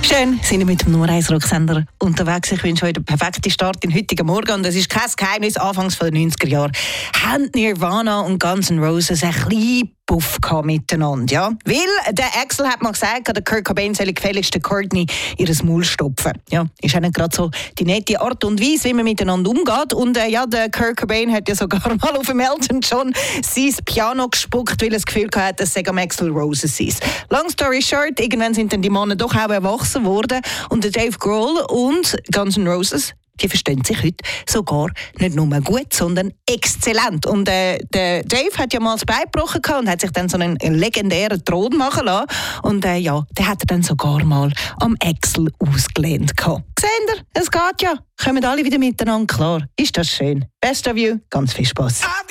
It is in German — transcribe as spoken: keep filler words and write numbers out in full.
Schön, sind wir mit dem Nummer eins Rocksender unterwegs. Ich wünsche euch den perfekten Start in heutigen Morgen. Und das ist kein Geheimnis, anfangs der neunziger Jahre haben Nirvana und Guns N' Roses ein bisschen Puff miteinander. Ja? Weil der Axl hat mal gesagt, der Kurt Cobain soll gefälligst der Courtney ihres Maul stopfen. Ja, ist auch nicht gerade so die nette Art und Weise, wie man miteinander umgeht. Und äh, ja, der Kurt Cobain hat ja sogar mal auf dem Elton John sein Piano gespuckt, weil er das Gefühl hatte, es sei am Axl Roses ist. Long story short, irgendwann sind dann die Männer doch auch erwachsen worden. Und der Dave Grohl und Guns N' Roses, die verstehen sich heute sogar nicht nur gut, sondern exzellent. Und äh, der Dave hat ja mal das Bein gebrochen und hat sich dann so einen legendären Thron machen lassen. Und äh, ja, der hat er dann sogar mal am Axl ausgelehnt gehabt. Seht ihr, es geht ja. Kommen alle wieder miteinander klar. Ist das schön. Best of you, ganz viel Spaß.